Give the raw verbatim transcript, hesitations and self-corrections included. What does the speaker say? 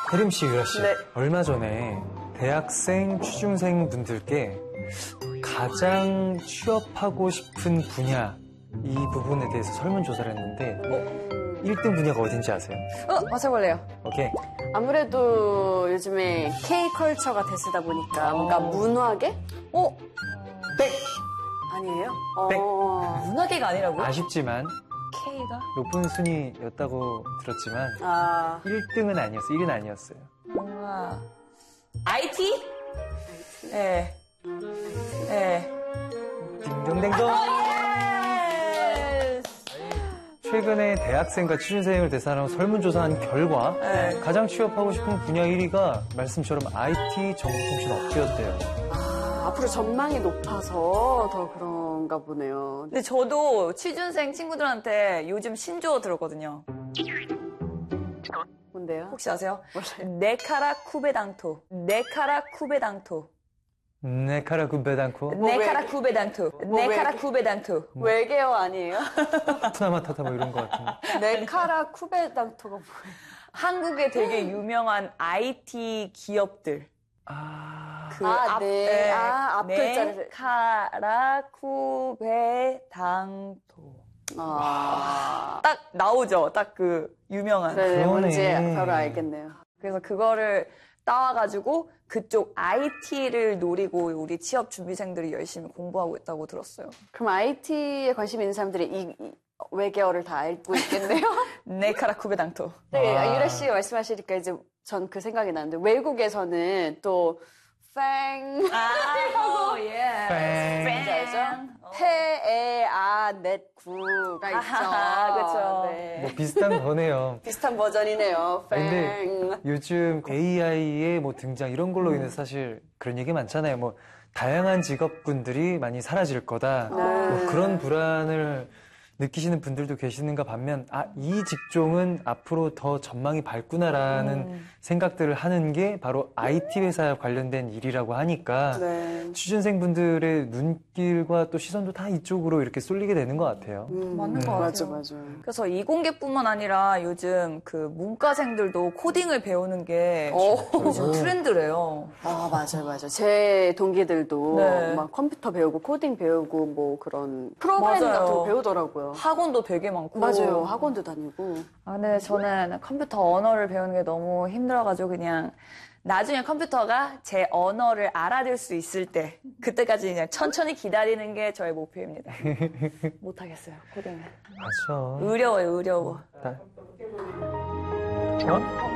혜림 씨, 유라 씨. 네. 얼마 전에 대학생, 취준생 분들께 가장 취업하고 싶은 분야 이 부분에 대해서 설문조사를 했는데 어? 일 등 분야가 어딘지 아세요? 어, 맞춰볼래요. 오케이. 아무래도 요즘에 K컬처가 대세다 보니까 뭔가 문화계? 어? 땡! 아니에요? 땡. 어... 문화계가 아니라고? 아쉽지만 K가? 높은 순위였다고 들었지만 아... 일 등은 아니었어요. 일 위는 아니었어요. 뭔가 아이티? 네. 네. 딩동댕동! 최근에 대학생과 취준생을 대상으로 설문조사한 결과 네. 가장 취업하고 싶은 분야 일 위가 말씀처럼 아이티 정보통신 업계였대요. 아, 앞으로 전망이 높아서 더 그런가 보네요. 근데 저도 취준생 친구들한테 요즘 신조어 들었거든요. 뭔데요? 혹시 아세요? 몰라요. 네카라 쿠베당토. 네카라 쿠베당토. 네카라 군배당코 뭐 네카라 왜- 쿠베당토. 뭐 네카라 왜- 쿠베당토. 외계어 아니에요? 쿠나마타타 뭐 이런 거 같은데. 네카라 쿠베당토가 뭐예요? 한국에 되게 유명한 아이티 기업들. 아... 그 아, 앞, 네. 네. 아, 앞 글자를. 네카라 쿠베당토. 아... 딱 나오죠. 딱 그 유명한. 네, 그러네. 뭔지 바로 알겠네요. 그래서 그거를 따와가지고 그쪽 아이티를 노리고 우리 취업 준비생들이 열심히 공부하고 있다고 들었어요. 그럼 아이티에 관심 있는 사람들이 이, 이 외계어를 다 알고 있겠네요? 네카라 쿠베당토. 네, 와. 유라 씨 말씀하시니까 이제 전 그 생각이 나는데 외국에서는 또 팽, 아, 오, 예. 팽. 알죠? 페, 에, 아, 넷, 구가 있죠. 아하하, 그쵸. 네. 뭐 비슷한 거네요. 비슷한 버전이네요. 근데 팽. 요즘 에이아이의 뭐 등장 이런 걸로 인해서 사실 그런 얘기 많잖아요. 뭐 다양한 직업군들이 많이 사라질 거다. 네. 뭐 그런 불안을 느끼시는 분들도 계시는가 반면 아, 이 직종은 앞으로 더 전망이 밝구나라는 음. 생각들을 하는 게 바로 아이티 회사 관련된 일이라고 하니까 네. 취준생분들의 눈길과 또 시선도 다 이쪽으로 이렇게 쏠리게 되는 것 같아요. 음, 맞는 것 맞아, 같아요. 맞아. 그래서 이공계뿐만 아니라 요즘 그 문과생들도 코딩을 배우는 게 오. 요즘 트렌드래요. 아, 맞아요, 맞아요. 제 동기들도 네. 막 컴퓨터 배우고 코딩 배우고 뭐 그런 프로그램 맞아요. 같은 거 배우더라고요. 학원도 되게 많고. 맞아요. 학원도 다니고. 아, 근데 저는 컴퓨터 언어를 배우는 게 너무 힘들어가지고 그냥 나중에 컴퓨터가 제 언어를 알아들 수 있을 때 그때까지 그냥 천천히 기다리는 게 저의 목표입니다. 못하겠어요, 코딩은. 맞죠. 어려워요, 어려워. 다- 어?